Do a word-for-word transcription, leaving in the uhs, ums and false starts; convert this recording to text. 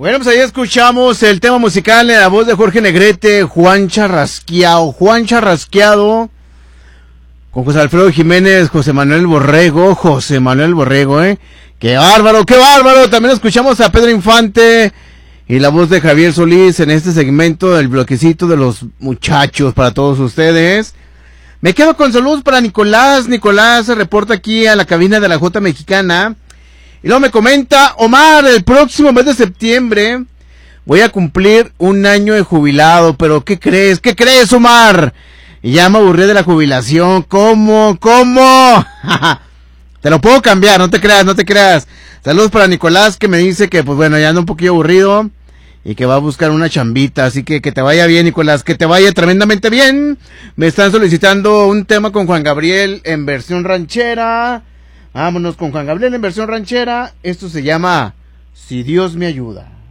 Bueno, pues ahí escuchamos el tema musical en la voz de Jorge Negrete, Juan Charrasqueado, Juan Charrasqueado, con José Alfredo Jiménez, José Manuel Borrego, José Manuel Borrego, eh, qué bárbaro, qué bárbaro. También escuchamos a Pedro Infante y la voz de Javier Solís en este segmento del bloquecito de los muchachos para todos ustedes. Me quedo con saludos para Nicolás, Nicolás se reporta aquí a la cabina de la Jota Mexicana. Y luego me comenta, Omar, el próximo mes de septiembre voy a cumplir un año de jubilado, pero ¿qué crees? ¿Qué crees, Omar? Y ya me aburrí de la jubilación. ¿Cómo? ¿Cómo? Te lo puedo cambiar, no te creas, no te creas. Saludos para Nicolás, que me dice que, pues bueno, ya anda un poquillo aburrido y que va a buscar una chambita. Así que que te vaya bien, Nicolás, que te vaya tremendamente bien. Me están solicitando un tema con Juan Gabriel en versión ranchera. Vámonos con Juan Gabriel en versión ranchera. Esto se llama Si Dios me ayuda.